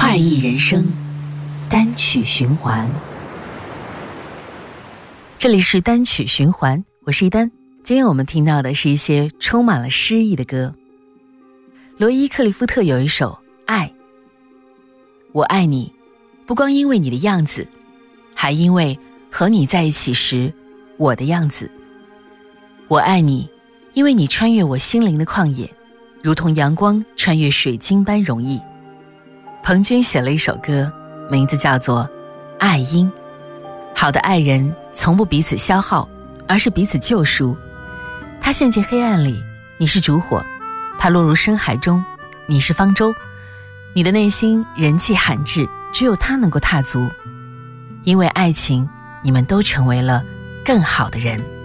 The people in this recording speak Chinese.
快意人生单曲循环。这里是单曲循环，我是一丹。今天我们听到的是一些充满了诗意的歌。罗伊·克利夫特有一首《爱》，我爱你，不光因为你的样子，还因为和你在一起时我的样子。我爱你，因为你穿越我心灵的旷野，如同阳光穿越水晶般容易。彭军写了一首歌，名字叫做《爱因》。好的爱人从不彼此消耗，而是彼此救赎。他陷进黑暗里，你是烛火；他落入深海中，你是方舟。你的内心人迹罕至，只有他能够踏足。因为爱情，你们都成为了更好的人。